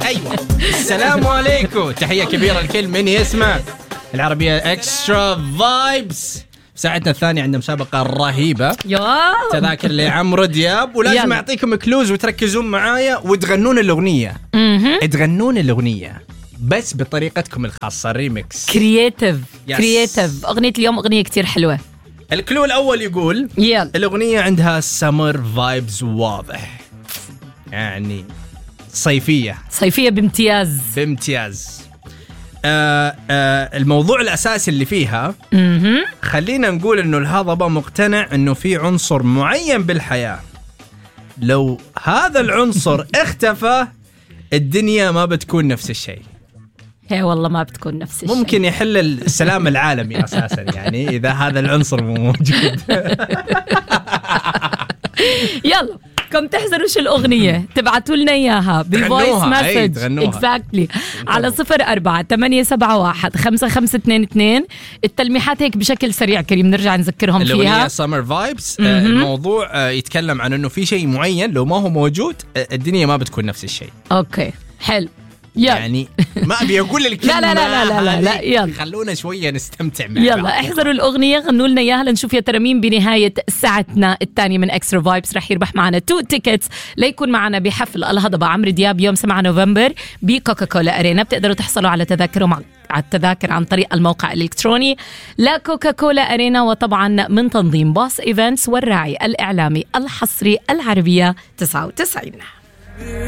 أيوة. السلام عليكم، تحية كبيرة لكل من يسمع العربية إكسترا فايبس. ساعتنا الثانية عندنا مسابقة رهيبة، تذاكر لعمرو دياب، ولازم أعطيكم كلوز وتركزون معايا وتغنون الأغنية. تغنون الأغنية بس بطريقتكم الخاصة، ريميكس كرياتيف. أغنية اليوم أغنية كتير حلوة. الكلو الأول يقول الأغنية عندها سمر فايبز واضح، يعني صيفية بامتياز. الموضوع الأساسي اللي فيها خلينا نقول إنه الهضبة مقتنع إنه في عنصر معين بالحياة لو هذا العنصر اختفى الدنيا ما بتكون نفس الشيء. هي والله ما بتكون نفس الشيء. ممكن يحل السلام العالمي أساسا يعني إذا هذا العنصر مو موجود. يلا كم تحزروا شو الأغنية تبعتوا لنا إياها بفويس مسج exactly على 04-871-5522. التلميحات هيك بشكل سريع كريم نرجع نذكرهم فيها. الأغنية Summer Vibes. الموضوع يتكلم عن أنه في شيء معين لو ما هو موجود الدنيا ما بتكون نفس الشيء. أوكي حلو. يعني ما أبي أقول الكلمة. لا يلا خلونا شوية نستمتع معها. يلا احذروا الأغنية، غنوا لنا إياها لنشوف يا ترى مين بنهاية ساعتنا الثانية من إكسترا فايبس رح يربح معنا 2 تيكتس ليكون معنا بحفل الهضبة عمرو دياب يوم 7 نوفمبر بكوكاكولا أرينا. بتقدروا تحصلوا على تذاكرهم على التذاكر عن طريق الموقع الإلكتروني لكوكاكولا أرينا، وطبعا من تنظيم باص إيفنتس والراعي الإعلامي الحصري العربية 99.